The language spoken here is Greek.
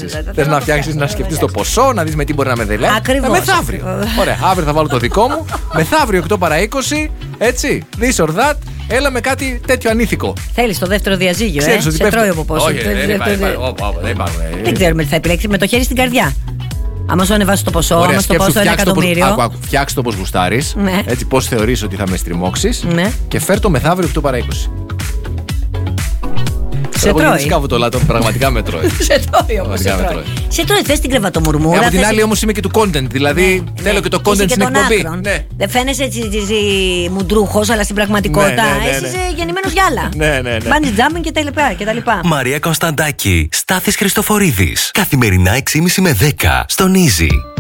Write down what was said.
φτιάξεις? Θες να φτιάξεις, να σκεφτείς το ποσό, να δεις με τι μπορεί να με δελεάσει? Ακριβώς. Μεθαύριο. Ωραία, αύριο θα βάλω το δικό μου. Μεθαύριο 8 παρά 20. Έτσι. This or that. Έλα με κάτι τέτοιο ανήθικο. Θέλεις το δεύτερο διαζύγιο, Ξέρεις ότι σε πέφτει. τρώει από πόσο. Όχι, Δεν ξέρουμε τι θα επιλέξει. Με το χέρι στην καρδιά. Άμα σου ανεβάσει το ποσό, άμα στο ποσό 1 εκατομμύριο. Φτιάξ' το όπως γουστάρεις. Ναι. Έτσι, πώς θεωρείς ότι θα με στριμώξεις. Ναι. Και φέρ' το μεθαύριο 8 παρά 20. Σε τρώει. Δεν σκάβω το λάτο, πραγματικά με τρώει. Σε τρώει όμως. Σε τρώει, θες την κρεβατομουρμούρα. Από την άλλη όμως είμαι και του content. Δηλαδή θέλω και το content στην εκπομπή. Δεν φαίνεσαι έτσι μουντρούχος, αλλά στην πραγματικότητα είσαι γεννημένος για άλλα. Bungee jumping και τα λοιπά. Μαρία Κωνσταντάκη, Στάθης Χριστοφορίδης. Καθημερινά 6:30 με 10 στον Easy.